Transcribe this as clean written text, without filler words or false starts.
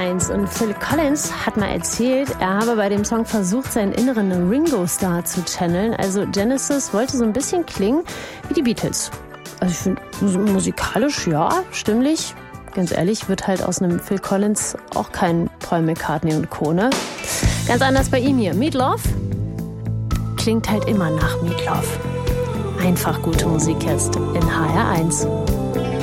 HR1 und Phil Collins hat mal erzählt, er habe bei dem Song versucht, seinen inneren Ringo-Star zu channeln. Also Genesis wollte so ein bisschen klingen wie die Beatles. Also ich finde, musikalisch, ja, stimmlich. Ganz ehrlich, wird halt aus einem Phil Collins auch kein Paul McCartney und Co., ne? Ganz anders bei ihm hier. Meat Loaf klingt halt immer nach Meat Loaf. Einfach gute Musik jetzt in HR1.